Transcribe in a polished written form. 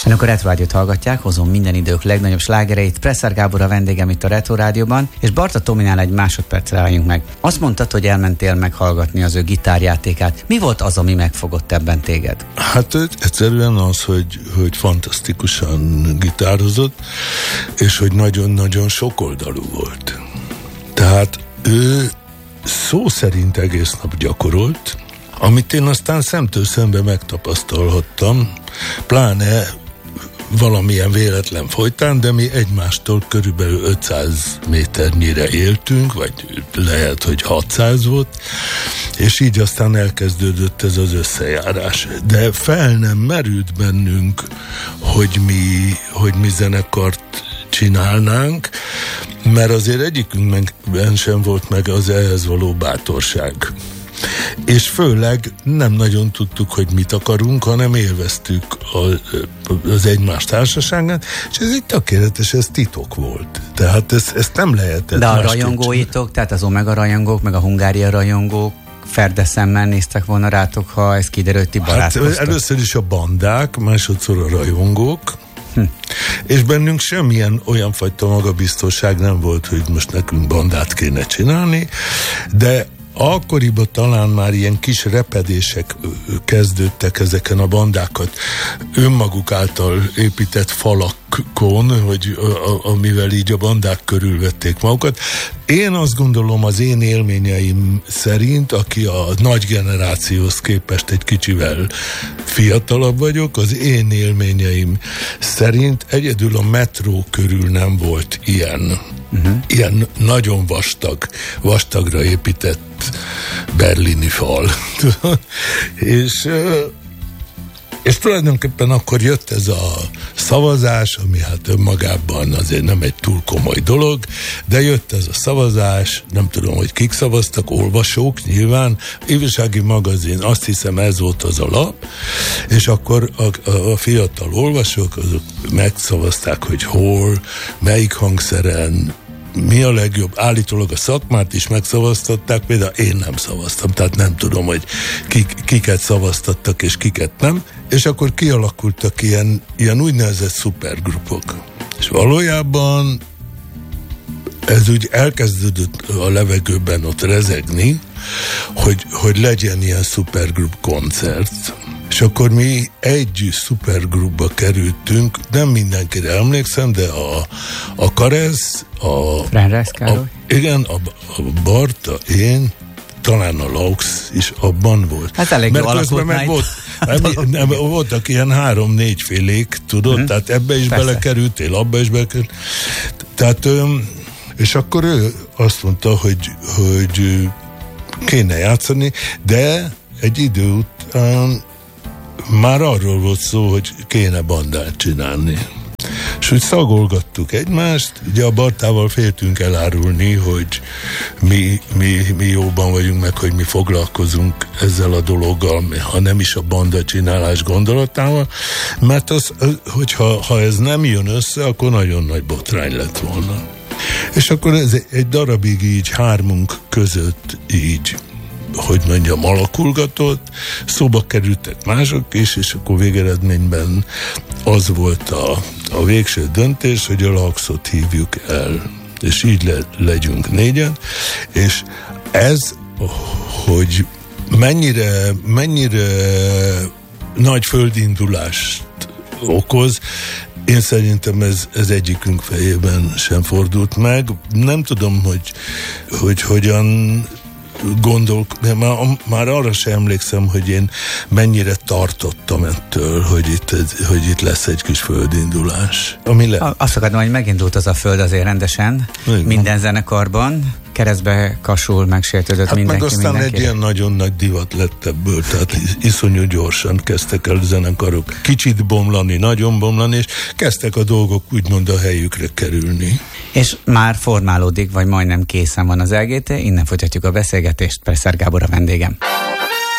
Önök a Retro Rádiót hallgatják, hozom minden idők legnagyobb slágereit. Presser Gábor a vendégem itt a Retro Rádióban, és Barta Tominál egy másodpercre álljunk meg. Azt mondtad, hogy elmentél meghallgatni az ő gitárjátékát. Mi volt az, ami megfogott ebben téged? Hát egyszerűen az, hogy fantasztikusan gitározott, és hogy nagyon-nagyon sokoldalú volt. Tehát ő szó szerint egész nap gyakorolt, amit én aztán szemtől szembe megtapasztalhattam, pláne valamilyen véletlen folytán, de mi egymástól körülbelül 500 méternyire éltünk, vagy lehet, hogy 600 volt, és így aztán elkezdődött ez az összejárás. De fel nem merült bennünk, hogy mi zenekart csinálnánk, mert azért egyikünkben sem volt meg az ehhez való bátorság. És főleg nem nagyon tudtuk, hogy mit akarunk, hanem élveztük az egymás társaságát, és ez egy tökéletes, ez titok volt. Tehát ezt nem lehetett. De a rajongóitok, tehát az Omega rajongók, meg a Hungária rajongók ferde szemmel néztek volna rátok, ha ez kiderült, ti barátkoztok? Hát először is a bandák, másodszor a rajongók, és bennünk semmilyen olyan fajta magabiztosság nem volt, hogy most nekünk bandát kéne csinálni, de akkoriban talán már ilyen kis repedések kezdődtek ezeken a bandákat önmaguk által épített falakon, hogy amivel így a bandák körülvették magukat. Én azt gondolom, az én élményeim szerint, aki a nagy generációhoz képest egy kicsivel fiatalabb vagyok, az én élményeim szerint egyedül a metró körül nem volt ilyen nagyon vastagra épített berlini fal. És tulajdonképpen akkor jött ez a szavazás, ami hát önmagában azért nem egy túl komoly dolog, de jött ez a szavazás, nem tudom, hogy kik szavaztak, olvasók nyilván, Ifjúsági Magazin, azt hiszem ez volt az a lap, és akkor a fiatal olvasók azok megszavazták, hogy hol, melyik hangszeren, mi a legjobb, állítólag a szakmát is megszavaztatták, például én nem szavaztam, tehát nem tudom, hogy kiket szavaztattak és kiket nem, és akkor kialakultak ilyen úgynevezett szupergrupok. És valójában ez úgy elkezdődött a levegőben ott rezegni, hogy legyen ilyen szupergrup koncert. És akkor mi egy szupergrupba kerültünk, nem mindenkire emlékszem, de a Karesz, igen, a Barta, én, talán a Laux is abban volt. Hát elég mert közben meg voltak ilyen 3-4 félék, tudod, tehát ebbe is belekerültél, abba is belekerültél. Tehát, és akkor ő azt mondta, hogy kéne játszani, de egy idő után már arról volt szó, hogy kéne bandát csinálni. És úgy szagolgattuk egymást, ugye a Bartával féltünk elárulni, hogy mi jóban vagyunk meg, hogy mi foglalkozunk ezzel a dologgal, ha nem is a banda csinálás gondolatával, mert hogyha ez nem jön össze, akkor nagyon nagy botrány lett volna. És akkor ez egy darabig így hármunk között így, hogy mondjam, alakulgatott, szóba kerültek mások is, és akkor végeredményben az volt a végső döntés, hogy a Laxot hívjuk el, és így legyünk négyen, és ez, hogy mennyire nagy földindulást okoz, én szerintem ez egyikünk fejében sem fordult meg. Nem tudom, hogy hogyan már arra sem emlékszem, hogy én mennyire tartottam ettől, hogy itt lesz egy kis földindulás. Azt akartam, hogy megindult az a föld azért rendesen, minden zenekarban, keresztbe kasul, megsértődött mindenki. Meg aztán egy ilyen nagyon nagy divat lett ebből, tehát iszonyú gyorsan kezdtek el zenekarok kicsit bomlani, nagyon bomlani, és kezdtek a dolgok úgymond a helyükre kerülni. És már formálódik, vagy majdnem készen van az LGT, innen folytatjuk a beszélgetést, Presser Gábor a vendégem.